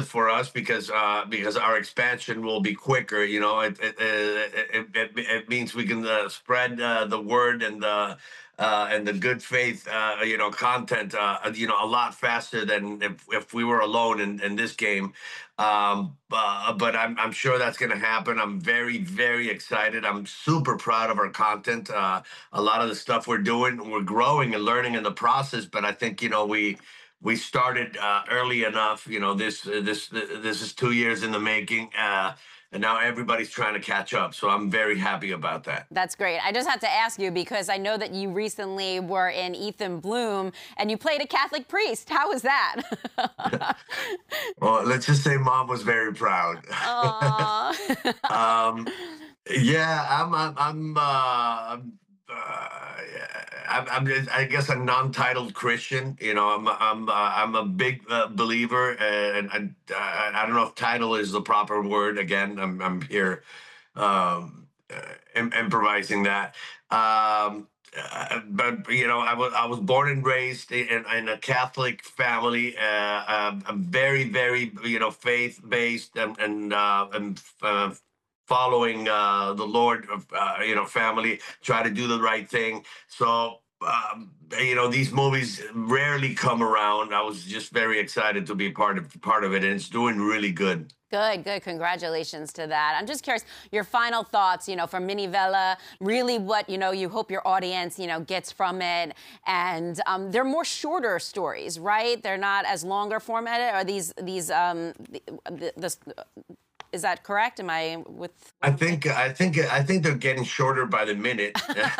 positive for us because our expansion will be quicker. You know, it means we can spread the word and the good faith, content, a lot faster than if we were alone in this game. But I'm sure that's going to happen. I'm very, very excited. I'm super proud of our content. A lot of the stuff we're growing and learning in the process. But I think, we started early enough. This is 2 years in the making. And now everybody's trying to catch up. So I'm very happy about that. That's great. I just have to ask you because I know that you recently were in Ethan Bloom and you played a Catholic priest. How was that? Well, let's just say Mom was very proud. Yeah, I guess a non-titled Christian. I'm a big believer, and I don't know if title is the proper word. Again, I'm here improvising that. But I was born and raised in a Catholic family. I'm very, very faith-based and following the Lord, family, try to do the right thing. So, these movies rarely come around. I was just very excited to be part of it, and it's doing really good. Good, good. Congratulations to that. I'm just curious, your final thoughts, from Minivela, really what, you hope your audience, gets from it. And they're more shorter stories, right? They're not as longer formatted. Are these is that correct? Am I with? I think they're getting shorter by the minute,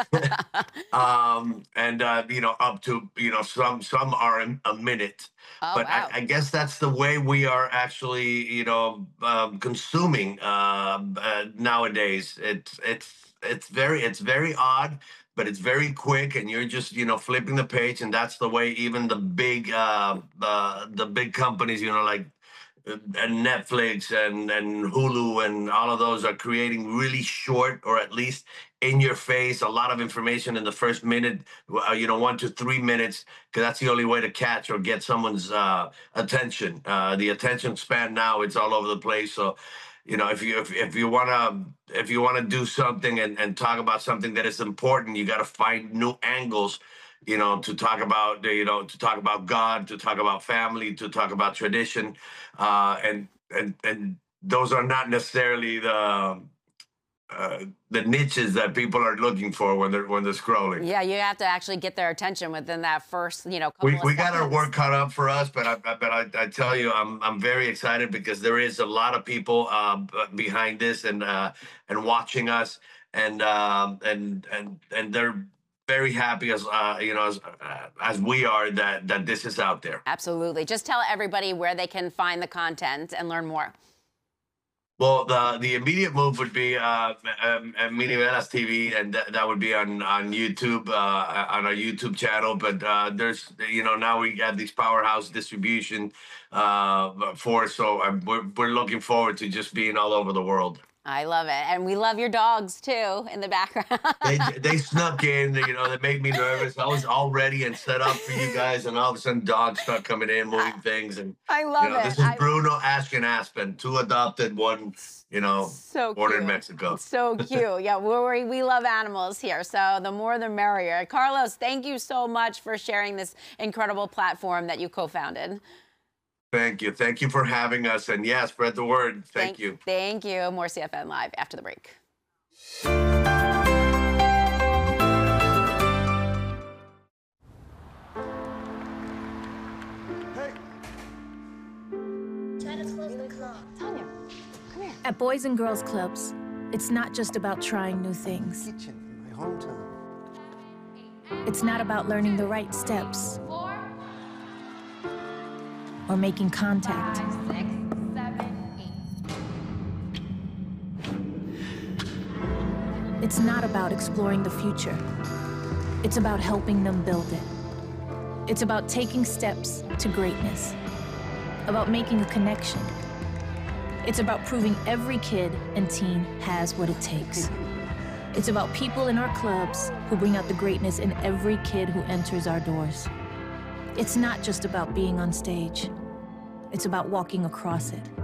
and up to some are a minute. Oh, but wow. I guess that's the way we are actually consuming nowadays. It's very odd, but it's very quick, and you're just flipping the page, and that's the way even the big companies like. And Netflix and Hulu and all of those are creating really short, or at least in your face, a lot of information in the first minute, 1 to 3 minutes, because that's the only way to catch or get someone's attention. The attention span now, it's all over the place. So, if you wanna do something and talk about something that is important, you got to find new angles. To talk about, to talk about God, to talk about family, to talk about tradition, and those are not necessarily the niches that people are looking for when they're scrolling. Yeah, you have to actually get their attention within that first, couple we of got our seconds. work cut out for us, but I tell you, I'm very excited because there is a lot of people behind this and watching us, and they're very happy as we are that this is out there. Absolutely. Just tell everybody where they can find the content and learn more. Well, the immediate move would be Minivelas TV, and that would be on YouTube, on our YouTube channel. But there's now we have these powerhouse distribution so we're looking forward to just being all over the world. I love it. And we love your dogs, too, in the background. They snuck in, they made me nervous. I was all ready and set up for you guys, and all of a sudden dogs start coming in, moving things. And I love it. This is Bruno, Ash, and Aspen, 2 adopted, 1, so born cute. in Mexico. So cute. Yeah, we love animals here, so the more the merrier. Carlos, thank you so much for sharing this incredible platform that you co-founded. Thank you. Thank you for having us. And yeah, spread the word. Thank you. Thank you. More CFN Live after the break. Hey. Try to close the club. Tanya, come here. At Boys and Girls Clubs, it's not just about trying new things. Kitchen in my hometown. It's not about learning the right steps or making contact. 5, 6, 7, 8. It's not about exploring the future. It's about helping them build it. It's about taking steps to greatness, about making a connection. It's about proving every kid and teen has what it takes. It's about people in our clubs who bring out the greatness in every kid who enters our doors. It's not just about being on stage. It's about walking across it.